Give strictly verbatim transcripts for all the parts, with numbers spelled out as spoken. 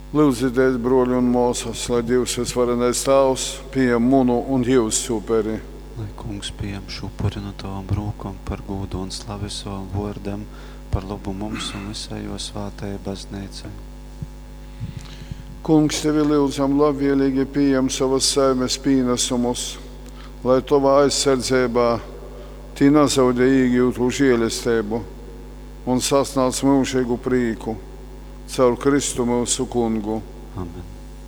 Lūdzieties, broļi un mūsas, lai Dievs visvarenais Tēvs pieņem munu un jūsu upuri. Lai Kungs pieņem šo upuri no tavam rokām par godu un slavu savam vārdam, par labu mums un visai jo svētajai baznīcai. Kungs, tevi lūdzam labvēlīgi pieņem savas saimes pienesumus, lai tavā aizsardzībā tī nezaudē iegūtu žēlastību un sasniedz mūžīgu prieku caur Kristu mūsu Kungu. Amen.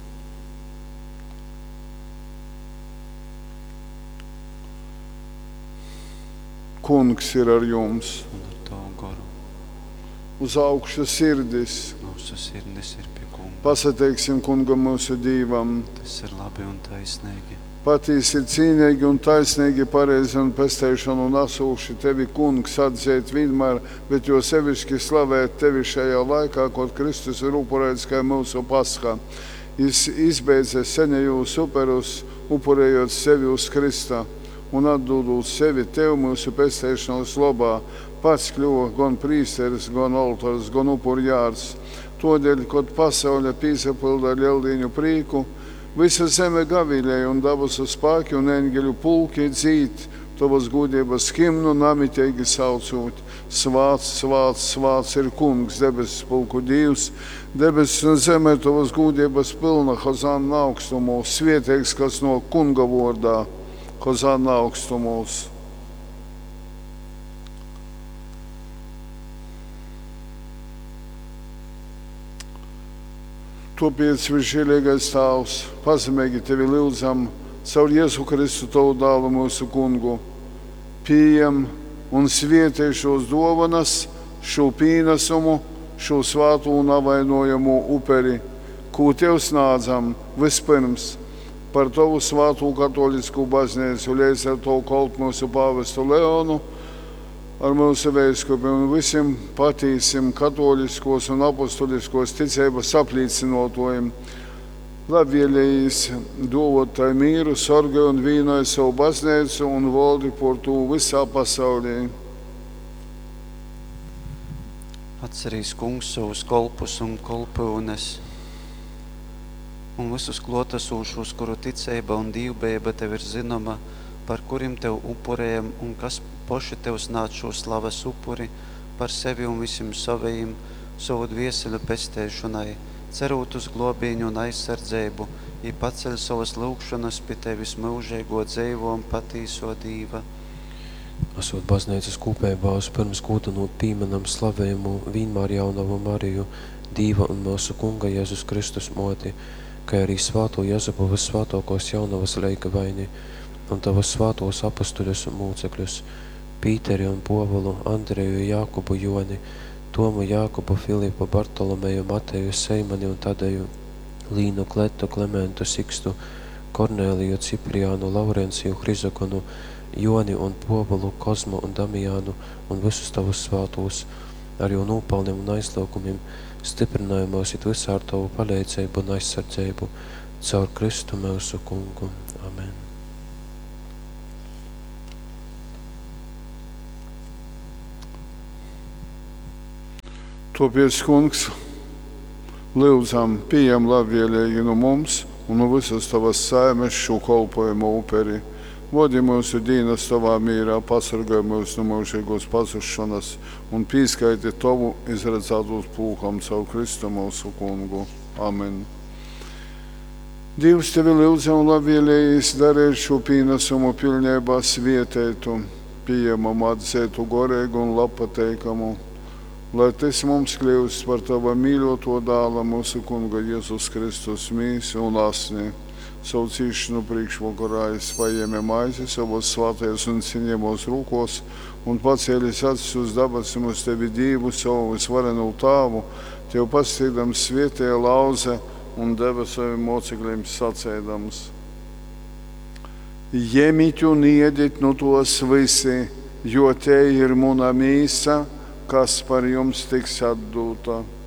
Kungs ir ar jums. Un ar tavu garu. Uz augšu sirdis. Mūsu sirdis ir pie Kunga. Pasateiksim Kungam mūsu Dīvam. Tas ir labi un taisnīgi. Patīs ir cīnīgi un taisnīgi, pareizi un pestēšanu nesūši tevi, Kungs, atzēt vienmēr, bet jo sevišķi slavēt tevi šajā laikā, kad Kristus ir upurēts kā mūsu paskā. Jis izbeidza senajos uperus, upurējot sevi uz Krista un atdodot sevi tev mūsu pestēšanas labā. Pats kļuva gan prīsteris, gan altars, gan upurjārs. Todēļ, kad pasaule pīsapilda lieldiņu prīku, visa zeme gavilēja un dabusu spēki un eņģeļu pulki dzīt, tavas godības himnu namitīgi saucot. Svāts, svāts, svāts ir Kungs, debesis pulku Dievs, debesis un zemē tavas godības pilna, hozanna augstumos, svētīgs, kas no Kunga vārdā, hozanna augstumos. Tāpēc, visžēlīgais Tēvs, pazemīgi tevi lūdzam caur Jēzu Kristu tavu dēlu mūsu Kungu. Pieņem un svētī šos dāvanas, šo pienesumu, šo svātu un avainojumu upuri, ko tev sniedzam vispirms par tavu svātu katolisku baznīcu, līdz ar to kaut mūsu pāvestu Leonu, ar mūsu veiskupiem un visiem patīsim katoliskos un apostoliskos ticības aplīcinotājiem. Labvēlējis dovot tai mīru, sorgai un vīnoja savu baznīcu un valdi par to visā pasaulī. Atcerīs, Kungs, savus kolpus un kolpūnes un visus klotesūšus, kuru ticība un dīvbība tev ir zinama, par kuriem tev upurējam un kas poši tev snāc šo slavas upuri par sevi un visiem savējiem, savu dvieseļu pestēšanai, cerot uz globīņu un aizsardzību, ja paceļ savas lūgšanas pie tevis mūžīgo dzīvo un patīso Dīva. Esot baznīcas kopībā, pirms gūdanot pīmenam slavējumu vienmēr jaunavu Mariju, Dīva un mūsu Kunga Jēzus Kristus moti, kā arī svāto Jēzubu visvātokos jaunavas leika vaini, un tavas svātos apostuļus un mūcekļus, Pīteri un Povulu, Andreju, Jākubu, Joni, Tomu, Jākubu, Filipu, Bartolomeju, Mateju, Seimani un Tadeju, Līnu, Kletu, Klementu, Sikstu, Kornēliju, Cipriānu, Laurenciju, Hrizakonu, Joni un Povulu, Kozmu un Damijānu un visus tavus svātos, ar jau nopelniem un aizlūkumiem, stiprinājumos it visā ar tavu paļēcību un aizsardzību, caur Kristu mūsu Kungu. Amen. Tāpēc, Kungs, lūdzam, pieņem labvēlīgi no mums un no visas tavas saimes šo kolpojumu upuri. Vodi mūsu dienas tavā mīrā, pasargāj mūs no mūžīgos pazušanas un pīskaiti tavu izredzētos pulkam caur Kristu mūsu Kungu. Amen. Dievs tevi lūdzam labvēlīgis darīt šo pienesumu pilnībā svētītu, pieņemam atzētu gorīgu un labpateikamu, lai tas mums kļūst par tava mīļoto dēla mūsu Kunga Jēzus Kristus mīsu un asni. Savu cīšanu priekšvakarā es paņēmu maizi savos svātajos un cienījamos rūkos un pacēlis acis uz dabasim uz tevi Dievu, savu visvarenu Tāvu, tev pastīdams svētajā lauze un deva saviem mocekļiem sacēdams. Ņemiet un ēdiet no tos visi, jo te ir mana mīsa, kas par jums tiks atdota.